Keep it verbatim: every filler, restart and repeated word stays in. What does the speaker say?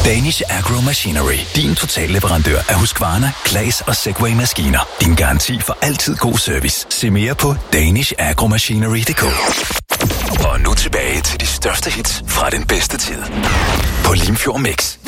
Danish Agro Machinery. Din totalleverandør af Husqvarna, Claas og Segway-maskiner. Din garanti for altid god service. Se mere på danish agro machinery punktum d k. Og nu tilbage til de største hits fra den bedste tid. På Limfjord Mix.